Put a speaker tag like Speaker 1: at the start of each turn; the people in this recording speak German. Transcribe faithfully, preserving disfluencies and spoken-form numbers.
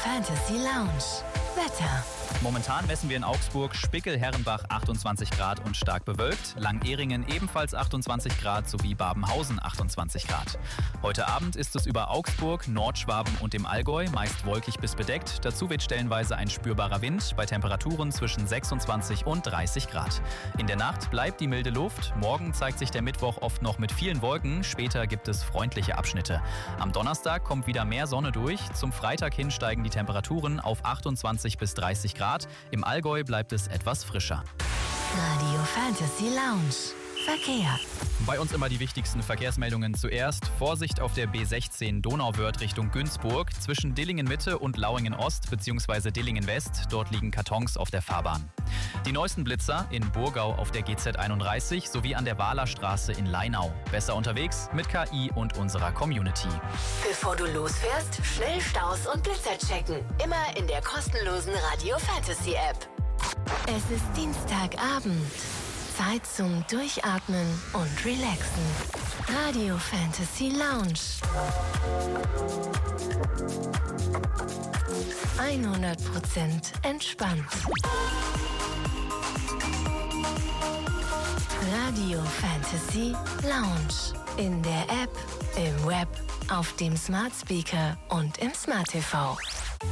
Speaker 1: Fantasy Lounge. Wetter.
Speaker 2: Momentan messen wir in Augsburg Spickel-Herrenbach achtundzwanzig Grad und stark bewölkt, Langehringen ebenfalls achtundzwanzig Grad sowie Babenhausen achtundzwanzig Grad. Heute Abend ist es über Augsburg, Nordschwaben und dem Allgäu meist wolkig bis bedeckt. Dazu weht stellenweise ein spürbarer Wind bei Temperaturen zwischen sechsundzwanzig und dreißig Grad. In der Nacht bleibt die milde Luft. Morgen zeigt sich der Mittwoch oft noch mit vielen Wolken. Später gibt es freundliche Abschnitte. Am Donnerstag kommt wieder mehr Sonne durch. Zum Freitag hin steigen die Temperaturen auf achtundzwanzig bis dreißig Grad. Im Allgäu bleibt es etwas frischer.
Speaker 1: Radio Fantasy Lounge. Verkehr.
Speaker 2: Bei uns immer die wichtigsten Verkehrsmeldungen zuerst. Vorsicht auf der B sechzehn Donauwörth Richtung Günzburg zwischen Dillingen Mitte und Lauingen Ost bzw. Dillingen West. Dort liegen Kartons auf der Fahrbahn. Die neuesten Blitzer in Burgau auf der G Z einunddreißig sowie an der Wahlerstraße in Leinau. Besser unterwegs mit K I und unserer Community.
Speaker 1: Bevor du losfährst, schnell Staus und Blitzer checken. Immer in der kostenlosen Radio Fantasy App. Es ist Dienstagabend. Zeit zum Durchatmen und Relaxen. Radio Fantasy Lounge. hundert Prozent entspannt. Radio Fantasy Lounge. In der App, im Web, auf dem Smart Speaker und im Smart T V.